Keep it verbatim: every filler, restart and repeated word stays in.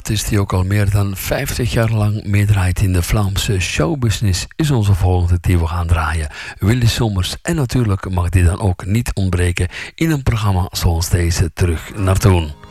artiest die ook al meer dan vijftig jaar lang meedraait in de Vlaamse showbusiness is onze volgende die we gaan draaien. Willy Sommers. En natuurlijk mag die dan ook niet ontbreken in een programma zoals deze Terug naar Toen.